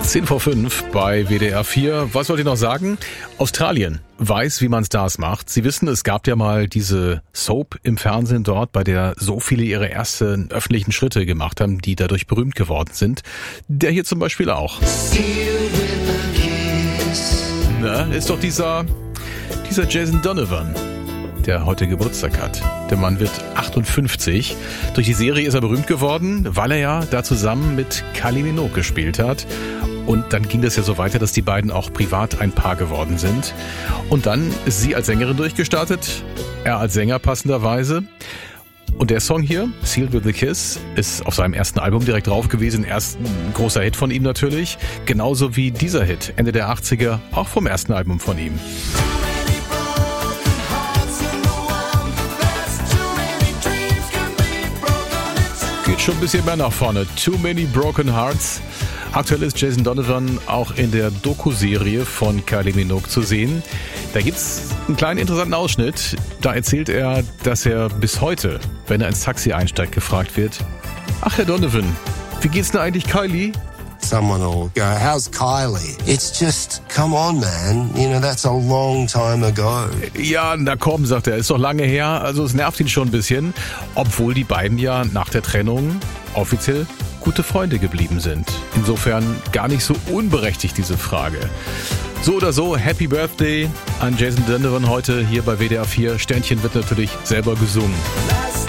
10:05 bei WDR 4. Was wollte ich noch sagen? Australien weiß, wie man Stars macht. Sie wissen, es gab ja mal diese Soap im Fernsehen dort, bei der so viele ihre ersten öffentlichen Schritte gemacht haben, die dadurch berühmt geworden sind. Der hier zum Beispiel auch. Na, ist doch dieser Jason Donovan, der heute Geburtstag hat. Der Mann wird 58. Durch die Serie ist er berühmt geworden, weil er ja da zusammen mit Kylie Minogue gespielt hat. Und dann ging das ja so weiter, dass die beiden auch privat ein Paar geworden sind. Und dann ist sie als Sängerin durchgestartet, er als Sänger passenderweise. Und der Song hier, Sealed with a Kiss, ist auf seinem ersten Album direkt drauf gewesen. Erst ein großer Hit von ihm natürlich. Genauso wie dieser Hit, Ende der 80er, auch vom ersten Album von ihm. Geht schon ein bisschen mehr nach vorne. Too Many Broken Hearts. Aktuell ist Jason Donovan auch in der Doku-Serie von Kylie Minogue zu sehen. Da gibt's einen kleinen interessanten Ausschnitt. Da erzählt er, dass er bis heute, wenn er ins Taxi einsteigt, gefragt wird: Ach, Herr Donovan, wie geht's denn eigentlich Kylie? Someone will go, how's Kylie? It's just, come on, man. You know, that's a long time ago. Ja, na komm, sagt er, ist doch lange her. Also es nervt ihn schon ein bisschen. Obwohl die beiden ja nach der Trennung offiziell gute Freunde geblieben sind. Insofern gar nicht so unberechtigt diese Frage. So oder so, Happy Birthday an Jason Donovan heute hier bei WDR 4. Sternchen wird natürlich selber gesungen.